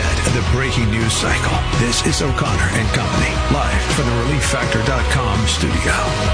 side of the breaking news cycle. This is O'Connor and Company, live from the ReliefFactor.com studio.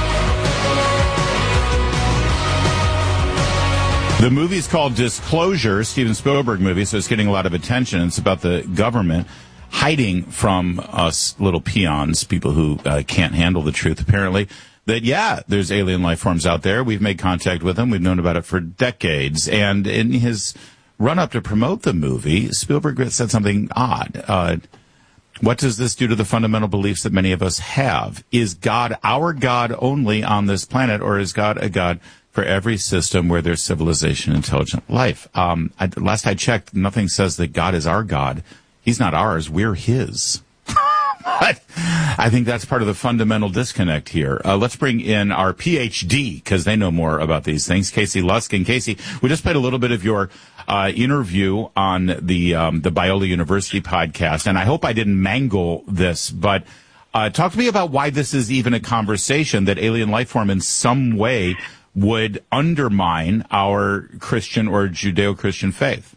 The movie's called Disclosure, Steven Spielberg movie, so it's getting a lot of attention. It's about the government hiding from us little peons, people who can't handle the truth, apparently, that, yeah, there's alien life forms out there. We've made contact with them. We've known about it for decades. And in his run-up to promote the movie, Spielberg said something odd. What does this do to the fundamental beliefs that many of us have? Is God our God only on this planet, or is God a God for every system where there's civilization, intelligent life? Last I checked, nothing says that God is our God. He's not ours. We're his. But I think that's part of the fundamental disconnect here. Let's bring in our PhD, because they know more about these things, Casey Luskin. Casey, we just played a little bit of your interview on the Biola University podcast, and I hope I didn't mangle this, but talk to me about why this is even a conversation, that alien life form in some way would undermine our Christian or Judeo-Christian faith.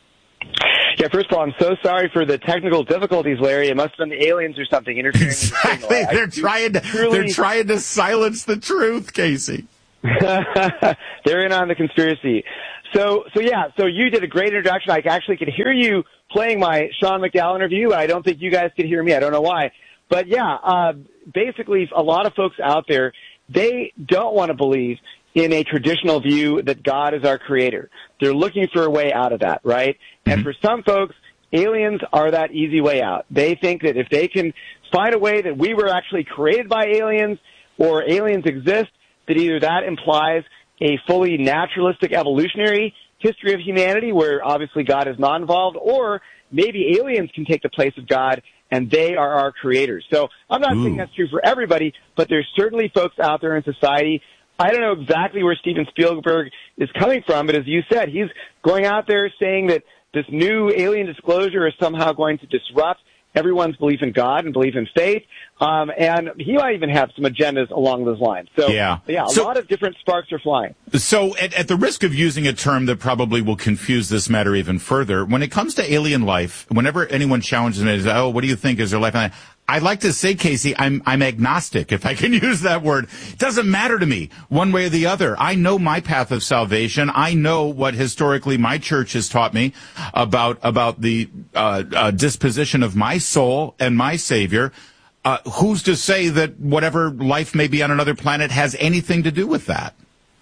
Yeah, first of all, I'm so sorry for the technical difficulties, Larry. It must have been the aliens or something interfering with the signal. They're trying to silence the truth, Casey. They're in on the conspiracy. So you did a great introduction. I actually could hear you playing my Sean McDowell interview. I don't think you guys could hear me. I don't know why. But yeah, basically a lot of folks out there, they don't want to believe in a traditional view that God is our creator. They're looking for a way out of that, right? Mm-hmm. And for some folks, aliens are that easy way out. They think that if they can find a way that we were actually created by aliens or aliens exist, that either that implies a fully naturalistic evolutionary history of humanity where obviously God is not involved, or maybe aliens can take the place of God and they are our creators. So I'm not saying that's true for everybody, but there's certainly folks out there in society. I don't know exactly where Steven Spielberg is coming from, but as you said, he's going out there saying that this new alien disclosure is somehow going to disrupt everyone's belief in God and belief in faith. And he might even have some agendas along those lines. So, a lot of different sparks are flying. So at the risk of using a term that probably will confuse this matter even further, when it comes to alien life, whenever anyone challenges me, says, what do you think? Is there life on that? I'd like to say, Casey, I'm agnostic, if I can use that word. It doesn't matter to me one way or the other. I know my path of salvation. I know what historically my church has taught me about the disposition of my soul and my Savior. Who's to say that whatever life may be on another planet has anything to do with that?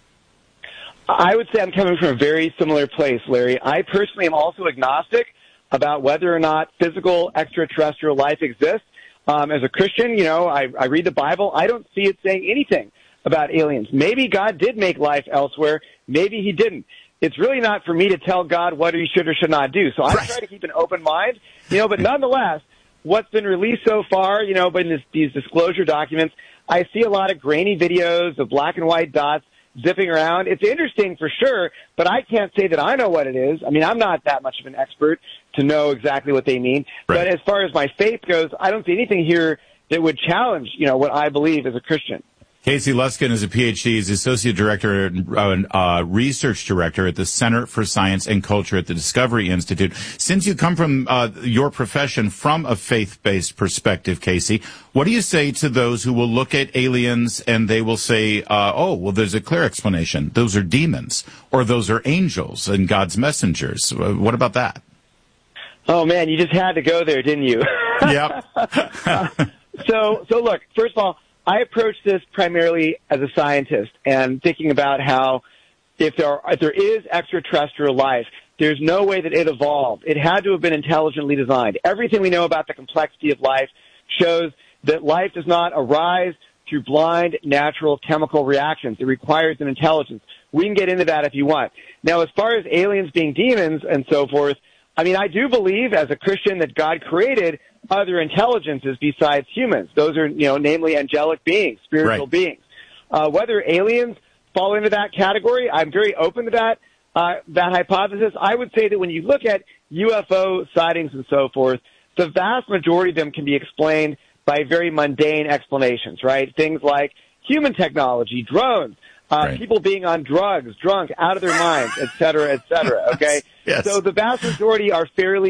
I would say I'm coming from a very similar place, Larry. I personally am also agnostic about whether or not physical extraterrestrial life exists. As a Christian, I read the Bible. I don't see it saying anything about aliens. Maybe God did make life elsewhere. Maybe he didn't. It's really not for me to tell God what he should or should not do. So I try to keep an open mind, but nonetheless, what's been released so far, but in these disclosure documents, I see a lot of grainy videos of black and white dots zipping around. It's interesting for sure, but I can't say that I know what it is. I mean, I'm not that much of an expert to know exactly what they mean. Right. But as far as my faith goes, I don't see anything here that would challenge, what I believe as a Christian. Casey Luskin is a PhD. He's Associate Director and Research Director at the Center for Science and Culture at the Discovery Institute. Since you come from your profession from a faith-based perspective, Casey, what do you say to those who will look at aliens and they will say, there's a clear explanation. Those are demons, or those are angels and God's messengers. What about that? Oh, man, you just had to go there, didn't you? Yep. So look, first of all, I approach this primarily as a scientist and thinking about how if there is extraterrestrial life, there's no way that it evolved. It had to have been intelligently designed. Everything we know about the complexity of life shows that life does not arise through blind, natural chemical reactions. It requires an intelligence. We can get into that if you want. Now, as far as aliens being demons and so forth, I mean, I do believe as a Christian that God created other intelligences besides humans. Those are, namely angelic beings, spiritual beings. Whether aliens fall into that category, I'm very open to that hypothesis. I would say that when you look at UFO sightings and so forth, the vast majority of them can be explained by very mundane explanations, right? Things like human technology, drones, people being on drugs, drunk, out of their minds, et cetera, okay? Yes. So the vast majority are fairly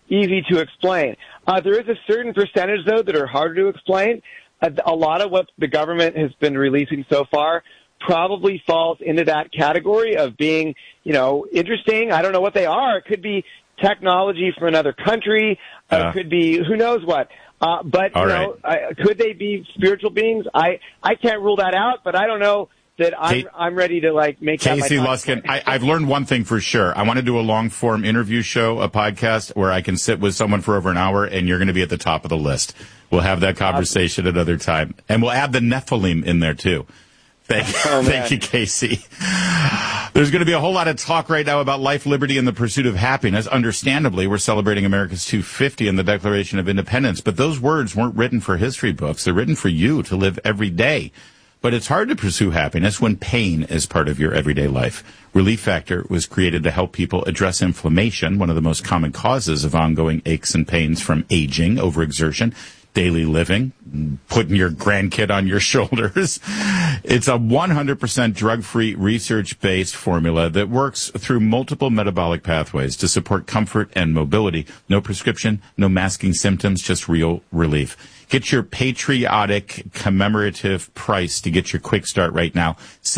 easy to explain. There is a certain percentage, though, that are harder to explain. A lot of what the government has been releasing so far probably falls into that category of being, interesting. I don't know what they are. It could be technology from another country. It could be who knows what. But could they be spiritual beings? I can't rule that out, but I don't know that I'm ready to make that my Casey Luskin, I've learned one thing for sure. I want to do a long form interview show, a podcast where I can sit with someone for over an hour, and you're going to be at the top of the list. We'll have that conversation another time, and we'll add the Nephilim in there too. Thank you, Casey. There's going to be a whole lot of talk right now about life, liberty, and the pursuit of happiness. Understandably, we're celebrating America's 250 and the Declaration of Independence, but those words weren't written for history books. They're written for you to live every day. But it's hard to pursue happiness when pain is part of your everyday life. Relief Factor was created to help people address inflammation, one of the most common causes of ongoing aches and pains from aging, overexertion, daily living, putting your grandkid on your shoulders. It's a 100% drug-free, research-based formula that works through multiple metabolic pathways to support comfort and mobility. No prescription, no masking symptoms, just real relief. Get your patriotic commemorative price to get your quick start right now.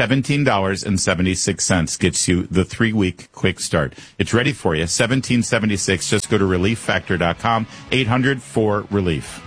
$17.76 gets you the 3-week quick start. It's ready for you. $17.76. Just go to relieffactor.com. 800-4-RELIEF.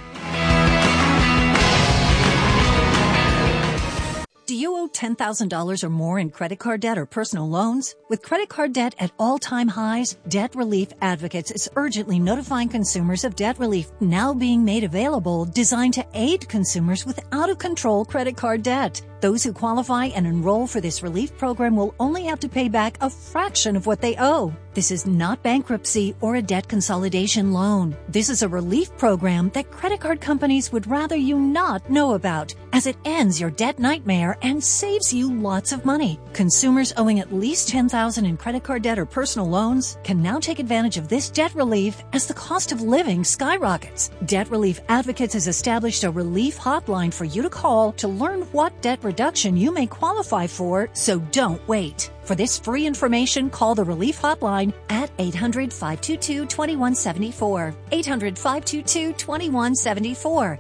Do you owe $10,000 or more in credit card debt or personal loans? With credit card debt at all-time highs, Debt Relief Advocates is urgently notifying consumers of debt relief now being made available, designed to aid consumers with out-of-control credit card debt. Those who qualify and enroll for this relief program will only have to pay back a fraction of what they owe. This is not bankruptcy or a debt consolidation loan. This is a relief program that credit card companies would rather you not know about, as it ends your debt nightmare and saves you lots of money. Consumers owing at least $10,000 in credit card debt or personal loans can now take advantage of this debt relief as the cost of living skyrockets. Debt Relief Advocates has established a relief hotline for you to call to learn what debt reduction you may qualify for, so don't wait. For this free information, call the Relief Hotline at 800-522-2174. 800-522-2174.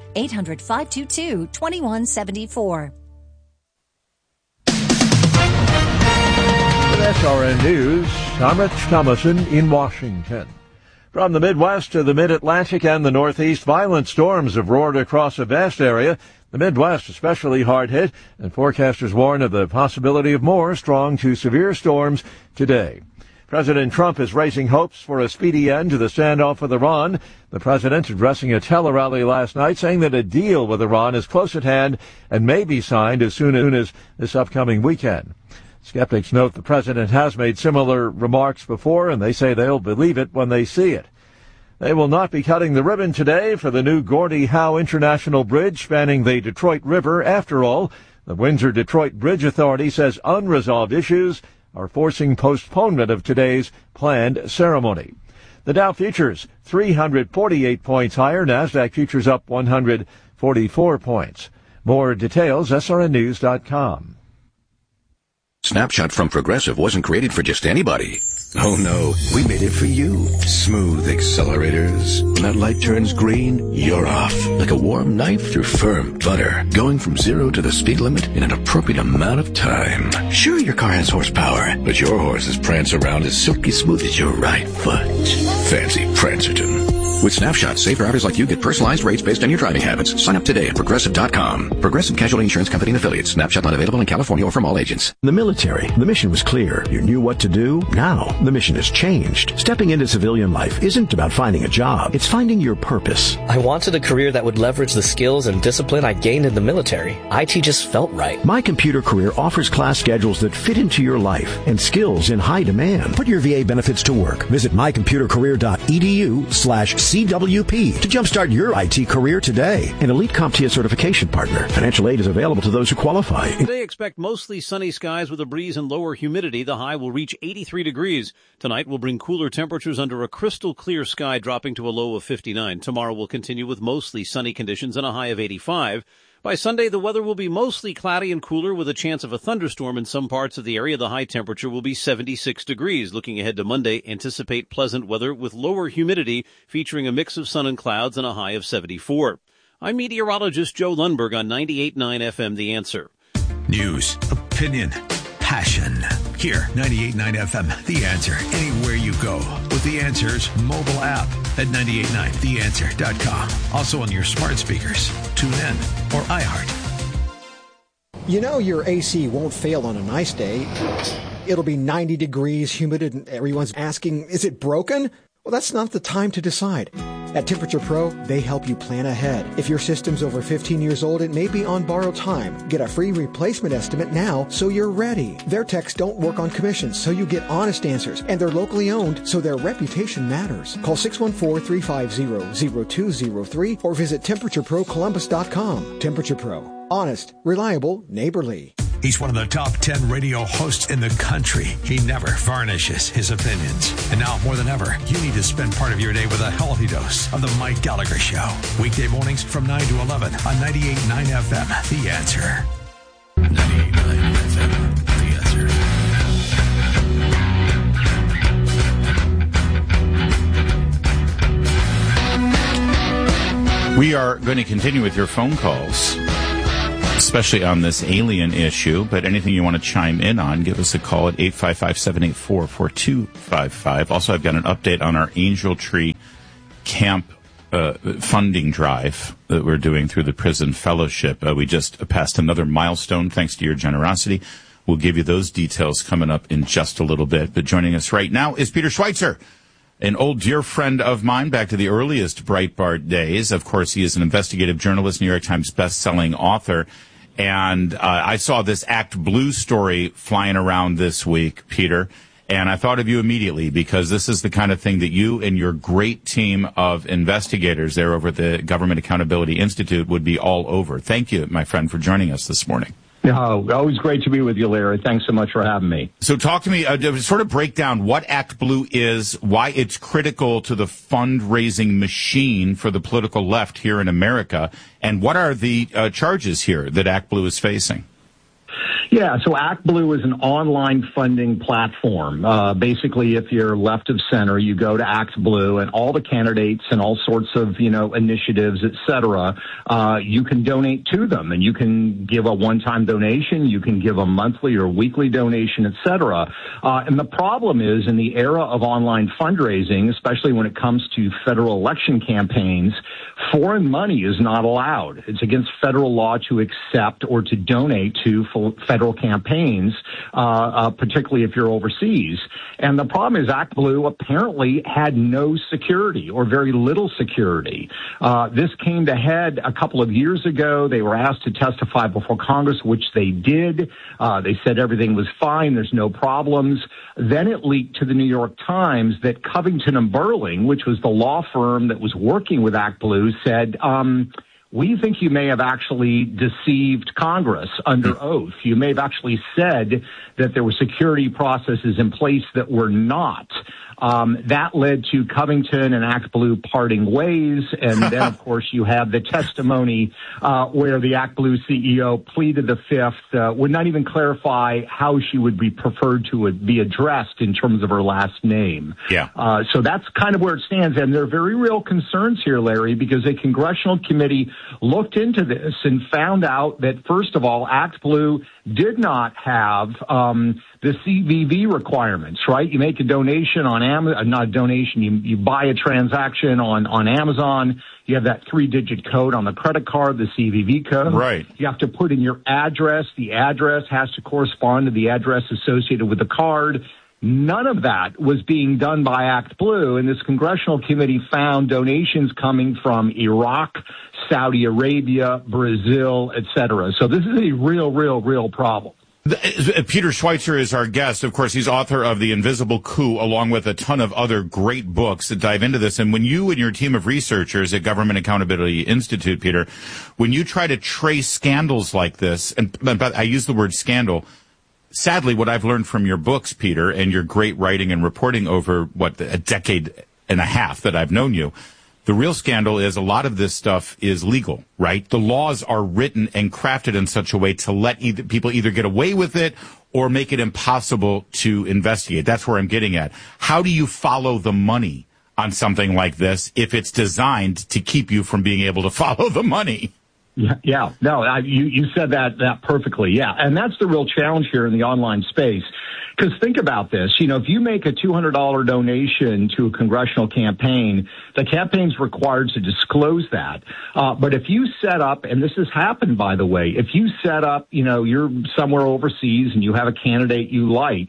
800-522-2174. With SRN News, I'm Rich Thomason in Washington. From the Midwest to the Mid-Atlantic and the Northeast, violent storms have roared across a vast area. The Midwest especially hard hit, and forecasters warn of the possibility of more strong to severe storms today. President Trump is raising hopes for a speedy end to the standoff with Iran. The president addressing a tele-rally last night saying that a deal with Iran is close at hand and may be signed as soon as this upcoming weekend. Skeptics note the president has made similar remarks before, and they say they'll believe it when they see it. They will not be cutting the ribbon today for the new Gordie Howe International Bridge spanning the Detroit River. After all, the Windsor-Detroit Bridge Authority says unresolved issues are forcing postponement of today's planned ceremony. The Dow futures 348 points higher. NASDAQ futures up 144 points. More details, srnnews.com. Snapshot from Progressive wasn't created for just anybody. Oh no, we made it for you. Smooth accelerators. When that light turns green, you're off. Like a warm knife through firm butter. Going from 0 to the speed limit in an appropriate amount of time. Sure, your car has horsepower, but your horses prance around as silky smooth as your right foot. Fancy Prancerton. With Snapshot, safe drivers like you get personalized rates based on your driving habits. Sign up today at Progressive.com. Progressive Casualty Insurance Company and Affiliates. Snapshot not available in California or from all agents. In the military, the mission was clear. You knew what to do. Now, the mission has changed. Stepping into civilian life isn't about finding a job. It's finding your purpose. I wanted a career that would leverage the skills and discipline I gained in the military. IT just felt right. My Computer Career offers class schedules that fit into your life and skills in high demand. Put your VA benefits to work. Visit mycomputercareer.edu/CWP to jumpstart your IT career today. An Elite CompTIA certification partner. Financial aid is available to those who qualify. Today, expect mostly sunny skies with a breeze and lower humidity. The high will reach 83 degrees. Tonight will bring cooler temperatures under a crystal clear sky, dropping to a low of 59. Tomorrow will continue with mostly sunny conditions and a high of 85. By Sunday, the weather will be mostly cloudy and cooler with a chance of a thunderstorm in some parts of the area. The high temperature will be 76 degrees. Looking ahead to Monday, anticipate pleasant weather with lower humidity, featuring a mix of sun and clouds and a high of 74. I'm meteorologist Joe Lundberg on 98.9 FM, The Answer. News, opinion, passion. Here, 98.9 FM, The Answer. Anywhere you go with The Answer's mobile app at 989theanswer.com. Also on your smart speakers. Tune in or iHeart. You know your AC won't fail on a nice day. It'll be 90 degrees, humid, and everyone's asking, is it broken? Well, that's not the time to decide. At Temperature Pro, they help you plan ahead. If your system's over 15 years old, it may be on borrowed time. Get a free replacement estimate now so you're ready. Their techs don't work on commissions, so you get honest answers. And they're locally owned, so their reputation matters. Call 614-350-0203 or visit TemperatureProColumbus.com. Temperature Pro. Honest, reliable, neighborly. He's one of the top 10 radio hosts in the country. He never varnishes his opinions. And now, more than ever, you need to spend part of your day with a healthy dose of The Mike Gallagher Show. Weekday mornings from 9 to 11 on 98.9 FM, The Answer. 98.9 FM, The Answer. We are going to continue with your phone calls, especially on this alien issue, but anything you want to chime in on, give us a call at 855-784-4255. Also, I've got an update on our Angel Tree Camp funding drive that we're doing through the Prison Fellowship. We just passed another milestone thanks to your generosity. We'll give you those details coming up in just a little bit. But joining us right now is Peter Schweitzer, an old dear friend of mine back to the earliest Breitbart days. Of course, he is an investigative journalist, New York Times best-selling author. And I saw this Act Blue story flying around this week, Peter, and I thought of you immediately because this is the kind of thing that you and your great team of investigators there over at the Government Accountability Institute would be all over. Thank you, my friend, for joining us this morning. No, always great to be with you, Larry. Thanks so much for having me. So talk to me, sort of break down what Act Blue is, why it's critical to the fundraising machine for the political left here in America, and what are the charges here that Act Blue is facing? Yeah, so Act Blue is an online funding platform. Basically, if you're left of center, you go to Act Blue, and all the candidates and all sorts of, initiatives, et cetera, you can donate to them, and you can give a one-time donation, you can give a monthly or weekly donation, et cetera. And the problem is, in the era of online fundraising, especially when it comes to federal election campaigns, foreign money is not allowed. It's against federal law to accept or to donate to federal campaigns, particularly if you're overseas. And the problem is Act Blue apparently had no security or very little security. This came to head a couple of years ago. They were asked to testify before Congress, which they did. They said everything was fine. There's no problems. Then it leaked to the New York Times that Covington and Burling, which was the law firm that was working with Act Blue, said, we think you may have actually deceived Congress under oath. You may have actually said that there were security processes in place that were not. That led to Covington and Act Blue parting ways. And then, of course, you have the testimony where the Act Blue CEO pleaded the fifth, would not even clarify how she would be preferred to be addressed in terms of her last name. Yeah. So that's kind of where it stands. And there are very real concerns here, Larry, because a congressional committee looked into this and found out that, first of all, Act Blue did not have the CVV requirements, right? You make a donation on Amazon, not a donation, you buy a transaction on Amazon, you have that 3-digit code on the credit card, the CVV code. Right. You have to put in your address. The address has to correspond to the address associated with the card. None of that was being done by Act Blue, and this congressional committee found donations coming from Iraq, Saudi Arabia, Brazil, et cetera. So this is a real problem. Peter Schweitzer is our guest. Of course, he's author of The Invisible Coup, along with a ton of other great books that dive into this. And when you and your team of researchers at Government Accountability Institute, Peter, when you try to trace scandals like this, but I use the word scandal, sadly, what I've learned from your books, Peter, and your great writing and reporting over, a decade and a half that I've known you, The real scandal is a lot of this stuff is legal, right? The laws are written and crafted in such a way to let people either get away with it or make it impossible to investigate. That's where I'm getting at. How do you follow the money on something like this if it's designed to keep you from being able to follow the money? Yeah. No, you said that perfectly. Yeah. And that's the real challenge here in the online space. Because think about this, if you make a $200 donation to a congressional campaign, the campaign's required to disclose that. But if you set up, and this has happened, by the way, if you set up, you're somewhere overseas and you have a candidate you like,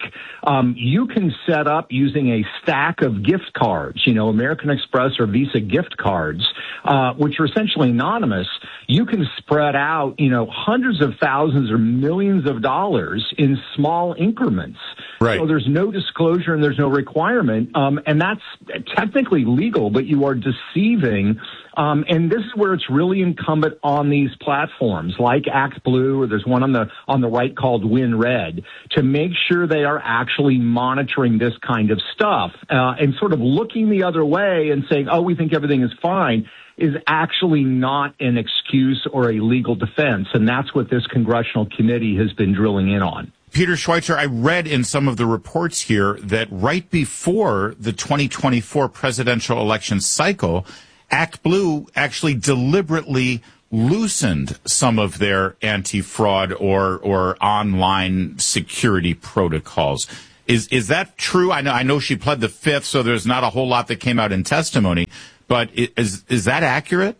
you can set up using a stack of gift cards, American Express or Visa gift cards, which are essentially anonymous. You can spread out, hundreds of thousands or millions of dollars in small increments. Right. So there's no disclosure and there's no requirement. And that's technically legal, but you are deceiving. And this is where it's really incumbent on these platforms like ActBlue, or there's one on the right called WinRed, to make sure they are actually monitoring this kind of stuff, and sort of looking the other way and saying, oh, we think everything is fine, is actually not an excuse or a legal defense. And that's what this congressional committee has been drilling in on. Peter Schweitzer, I read in some of the reports here that right before the 2024 presidential election cycle, ActBlue actually deliberately loosened some of their anti-fraud or online security protocols. Is that true? I know she pled the Fifth, so there's not a whole lot that came out in testimony, but is that accurate?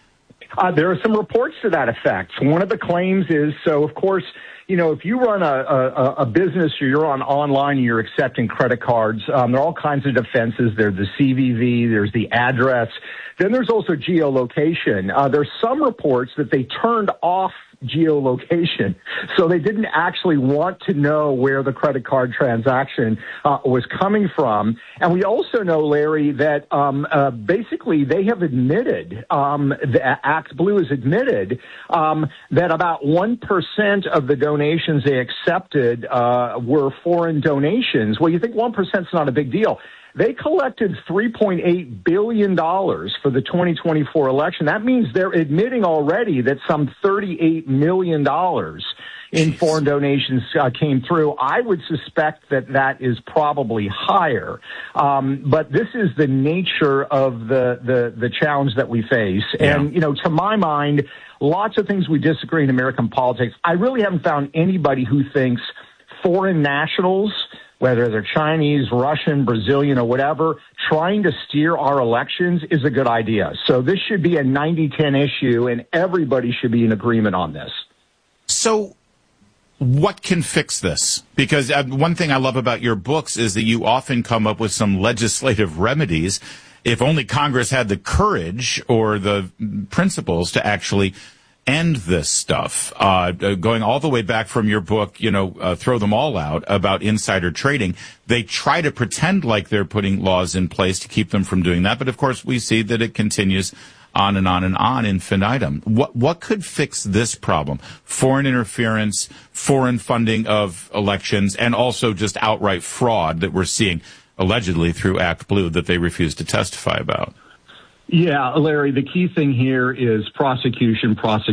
There are some reports to that effect. One of the claims is, so of course, if you run a business or you're online and you're accepting credit cards, there are all kinds of defenses. There's the CVV, there's the address. Then there's also geolocation. There's some reports that they turned off geolocation. So they didn't actually want to know where the credit card transaction was coming from. And we also know, Larry, that basically they have admitted, ActBlue has admitted that about 1% of the donations they accepted were foreign donations. Well, you think 1% is not a big deal. They collected $3.8 billion for the 2024 election. That means they're admitting already that some $38 million in foreign donations came through. I would suspect that is probably higher. But this is the nature of the challenge that we face. Yeah. And, to my mind, lots of things we disagree in American politics. I really haven't found anybody who thinks foreign nationals, whether they're Chinese, Russian, Brazilian, or whatever, trying to steer our elections is a good idea. So this should be a 90-10 issue, and everybody should be in agreement on this. So what can fix this? Because one thing I love about your books is that you often come up with some legislative remedies. If only Congress had the courage or the principles to actually end this stuff, going all the way back from your book, Throw Them All Out, about insider trading. They try to pretend like they're putting laws in place to keep them from doing that. But of course, we see that it continues on and on and on, infinitum. What could fix this problem? Foreign interference, foreign funding of elections, and also just outright fraud that we're seeing allegedly through ActBlue that they refuse to testify about. Yeah, Larry, the key thing here is prosecution.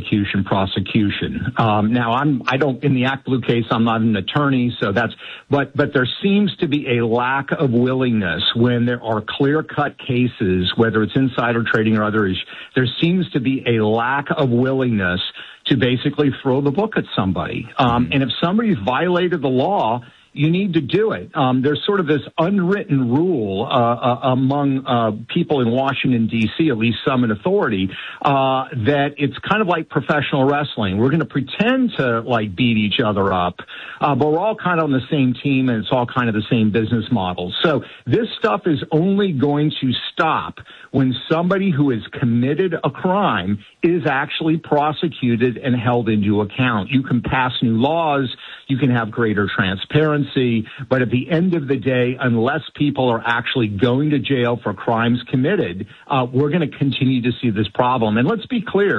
Now in the ActBlue case, I'm not an attorney, so but there seems to be a lack of willingness when there are clear-cut cases, whether it's insider trading or others, there seems to be a lack of willingness to basically throw the book at somebody. And if somebody's violated the law, you need to do it. There's sort of this unwritten rule among people in Washington, D.C., at least some in authority, that it's kind of like professional wrestling. We're going to pretend to, beat each other up, but we're all kind of on the same team, and it's all kind of the same business model. So this stuff is only going to stop when somebody who has committed a crime is actually prosecuted and held into account. You can pass new laws, you can have greater transparency, but at the end of the day, unless people are actually going to jail for crimes committed, we're going to continue to see this problem. And let's be clear,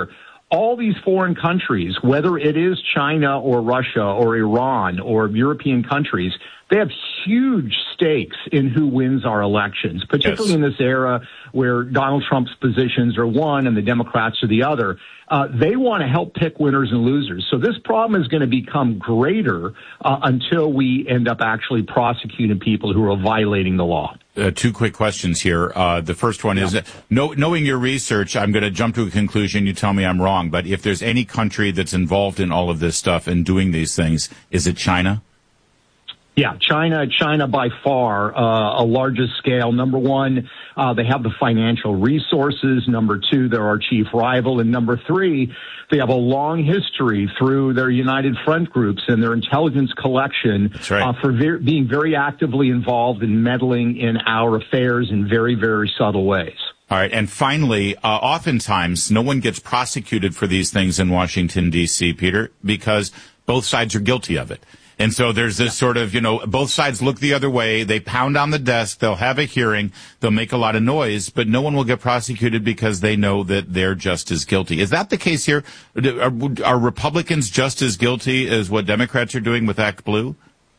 all these foreign countries, whether it is China or Russia or Iran or European countries, they have huge stakes in who wins our elections, particularly in this era where Donald Trump's positions are one and the Democrats are the other. They want to help pick winners and losers. So this problem is going to become greater until we end up actually prosecuting people who are violating the law. Two quick questions here. The first one is, knowing your research, I'm going to jump to a conclusion. You tell me I'm wrong. But if there's any country that's involved in all of this stuff and doing these things, is it China? Yeah, China by far, a largest scale. Number one, they have the financial resources. Number two, they're our chief rival. And number three, they have a long history through their United Front groups and their intelligence collection for being very actively involved in meddling in our affairs in very, very subtle ways. All right. And finally, oftentimes no one gets prosecuted for these things in Washington, D.C., Peter, because both sides are guilty of it. And so there's this sort of, both sides look the other way. They pound on the desk. They'll have a hearing. They'll make a lot of noise, but no one will get prosecuted because they know that they're just as guilty. Is that the case here? Are Republicans just as guilty as what Democrats are doing with Act Blue?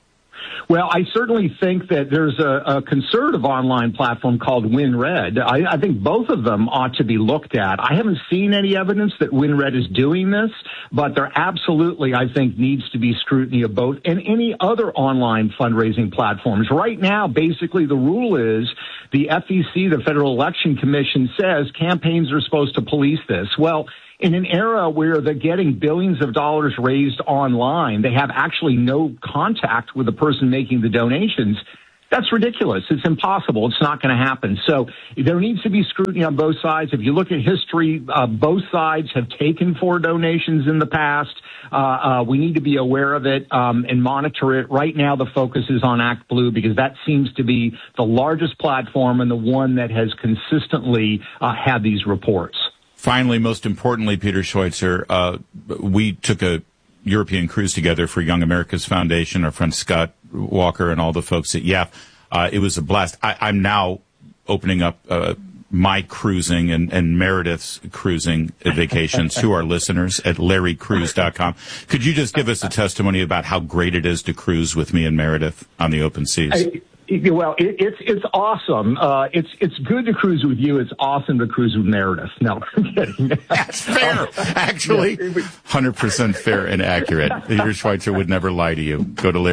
Well, I certainly think that there's a conservative online platform called WinRed. I think both of them ought to be looked at. I haven't seen any evidence that WinRed is doing this, but there absolutely, I think, needs to be scrutiny of both and any other online fundraising platforms. Right now, basically, the rule is the FEC, the Federal Election Commission, says campaigns are supposed to police this. Well, in an era where they're getting billions of dollars raised online, they have actually no contact with the person making the donations. That's ridiculous. It's impossible. It's not going to happen. So there needs to be scrutiny on both sides. If you look at history, both sides have taken for donations in the past. We need to be aware of it and monitor it. Right now, the focus is on Act Blue because that seems to be the largest platform and the one that has consistently had these reports. Finally, most importantly, Peter Schweizer, we took a European cruise together for Young America's Foundation, our friend Scott Walker and all the folks at YAF. It was a blast. I'm now opening up my cruising and Meredith's cruising vacations to our listeners at LarryCruise.com. Could you just give us a testimony about how great it is to cruise with me and Meredith on the open seas? Well, it's awesome. It's good to cruise with you. It's awesome to cruise with Meredith. No, I'm kidding. That's fair. Actually, 100% fair and accurate. Peter Schweizer would never lie to you. Go to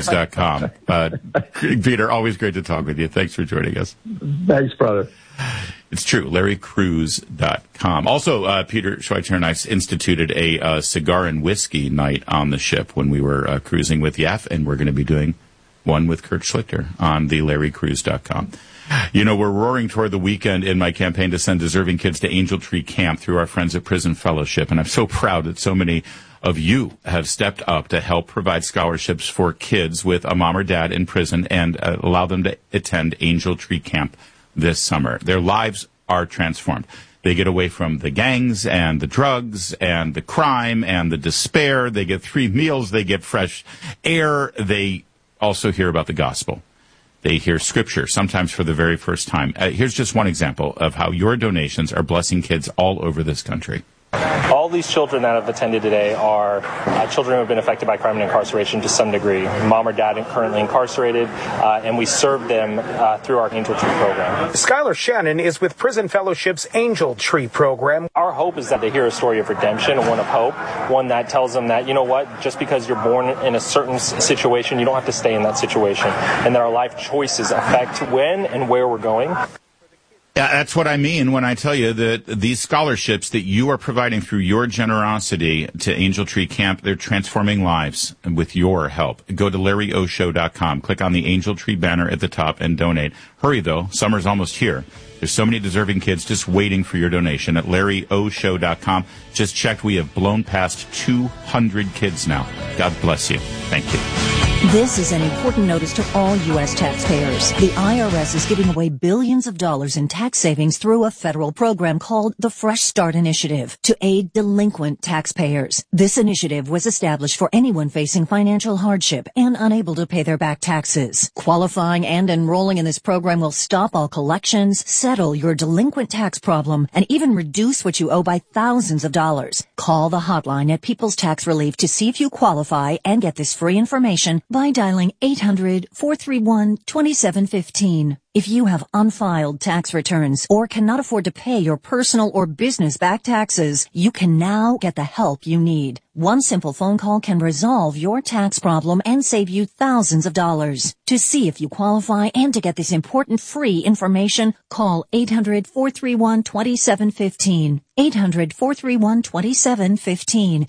LarryCruise.com. Peter, always great to talk with you. Thanks for joining us. Thanks, brother. It's true. LarryCruise.com. Also, Peter Schweizer and I instituted a cigar and whiskey night on the ship when we were cruising with YAF, and we're going to be doing one with Kurt Schlichter on the LarryCruise.com. We're roaring toward the weekend in my campaign to send deserving kids to Angel Tree Camp through our friends at Prison Fellowship. And I'm so proud that so many of you have stepped up to help provide scholarships for kids with a mom or dad in prison and allow them to attend Angel Tree Camp this summer. Their lives are transformed. They get away from the gangs and the drugs and the crime and the despair. They get 3 meals. They get fresh air. They also hear about the gospel. They hear scripture, sometimes for the very first time. Here's just one example of how your donations are blessing kids all over this country. All these children that have attended today are children who have been affected by crime and incarceration to some degree. Mom or dad currently incarcerated, and we serve them through our Angel Tree program. Skylar Shannon is with Prison Fellowship's Angel Tree program. Our hope is that they hear a story of redemption, one of hope, one that tells them that, you know what, just because you're born in a certain situation, you don't have to stay in that situation, and that our life choices affect when and where we're going. Yeah, that's what I mean when I tell you that these scholarships that you are providing through your generosity to Angel Tree Camp, they're transforming lives with your help. Go to LarryOShow.com. Click on the Angel Tree banner at the top and donate. Hurry, though. Summer's almost here. There's so many deserving kids just waiting for your donation at LarryOShow.com. Just checked. We have blown past 200 kids now. God bless you. Thank you. This is an important notice to all U.S. taxpayers. The IRS is giving away billions of dollars in tax savings through a federal program called the Fresh Start Initiative to aid delinquent taxpayers. This initiative was established for anyone facing financial hardship and unable to pay their back taxes. Qualifying and enrolling in this program will stop all collections, settle your delinquent tax problem, and even reduce what you owe by thousands of dollars. Call the hotline at People's Tax Relief to see if you qualify and get this free information by dialing 800-431-2715. If you have unfiled tax returns or cannot afford to pay your personal or business back taxes, you can now get the help you need. One simple phone call can resolve your tax problem and save you thousands of dollars. To see if you qualify and to get this important free information, call 800-431-2715. 800-431-2715.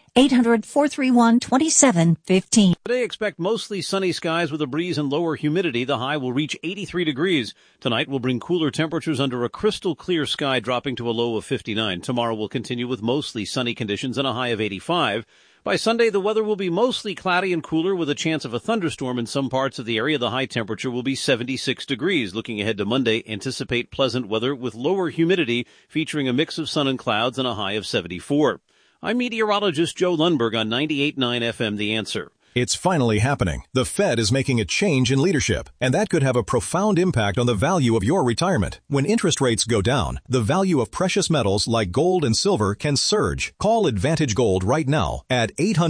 800-431-2715. Today, expect mostly sunny skies with a breeze and lower humidity. The high will reach 83 degrees. Tonight will bring cooler temperatures under a crystal clear sky, dropping to a low of 59. Tomorrow will continue with mostly sunny conditions and a high of 85. By Sunday, the weather will be mostly cloudy and cooler with a chance of a thunderstorm in some parts of the area. The high temperature will be 76 degrees. Looking ahead to Monday, anticipate pleasant weather with lower humidity, featuring a mix of sun and clouds and a high of 74. I'm meteorologist Joe Lundberg on 98.9 FM The Answer. It's finally happening. The Fed is making a change in leadership, and that could have a profound impact on the value of your retirement. When interest rates go down, the value of precious metals like gold and silver can surge. Call Advantage Gold right now at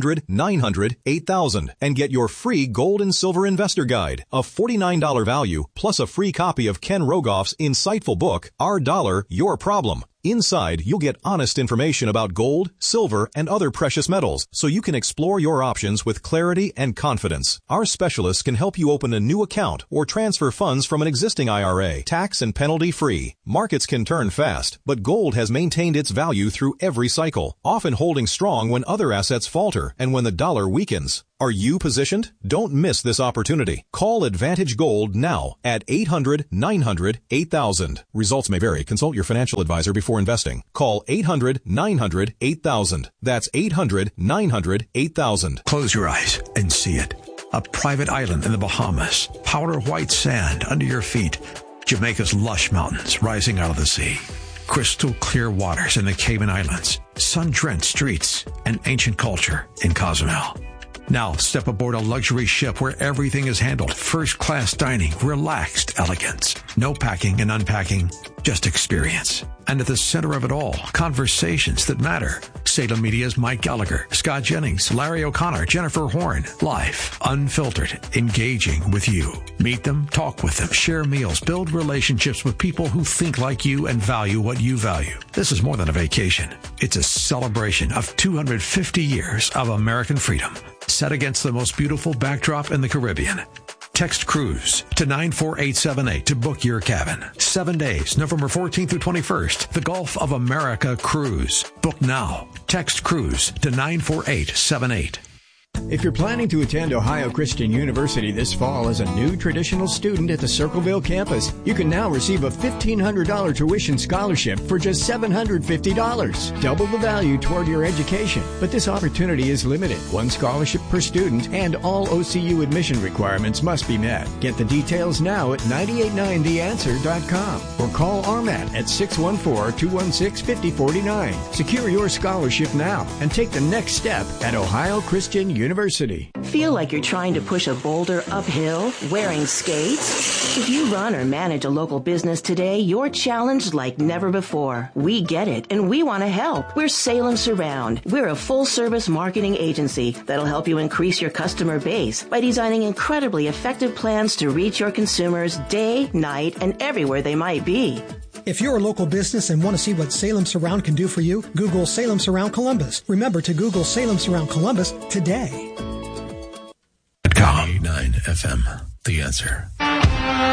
800-900-8000 and get your free gold and silver investor guide, a $49 value, plus a free copy of Ken Rogoff's insightful book, Our Dollar, Your Problem. Inside, you'll get honest information about gold, silver, and other precious metals, so you can explore your options with clarity and confidence. Our specialists can help you open a new account or transfer funds from an existing IRA, tax and penalty free. Markets can turn fast, but gold has maintained its value through every cycle, often holding strong when other assets falter and when the dollar weakens. Are you positioned? Don't miss this opportunity. Call Advantage Gold now at 800-900-8000. Results may vary. Consult your financial advisor before investing. Call 800-900-8000. That's 800-900-8000. Close your eyes and see it. A private island in the Bahamas. Powder white sand under your feet. Jamaica's lush mountains rising out of the sea. Crystal clear waters in the Cayman Islands. Sun-drenched streets and ancient culture in Cozumel. Now step aboard a luxury ship where everything is handled. First-class dining, relaxed elegance. No packing and unpacking, just experience. And at the center of it all, conversations that matter. Salem Media's Mike Gallagher, Scott Jennings, Larry O'Connor, Jennifer Horn. Live, unfiltered, engaging with you. Meet them, talk with them, share meals, build relationships with people who think like you and value what you value. This is more than a vacation. It's a celebration of 250 years of American freedom, set against the most beautiful backdrop in the Caribbean. Text Cruise to 94878 to book your cabin. 7 days, November 14th through 21st. The Gulf of America Cruise. Book now. Text Cruise to 94878. If you're planning to attend Ohio Christian University this fall as a new traditional student at the Circleville campus, you can now receive a $1,500 tuition scholarship for just $750. Double the value toward your education. But this opportunity is limited. One scholarship per student, and all OCU admission requirements must be met. Get the details now at 989theanswer.com or call RMAT at 614-216-5049. Secure your scholarship now and take the next step at Ohio Christian University. Feel like you're trying to push a boulder uphill wearing skates? If you run or manage a local business today, you're challenged like never before. We get it, and we want to help. We're Salem Surround. We're a full-service marketing agency that'll help you increase your customer base by designing incredibly effective plans to reach your consumers day, night, and everywhere they might be. If you're a local business and want to see what Salem Surround can do for you, Google Salem Surround Columbus. Remember to Google Salem Surround Columbus today. 9 FM, The Answer.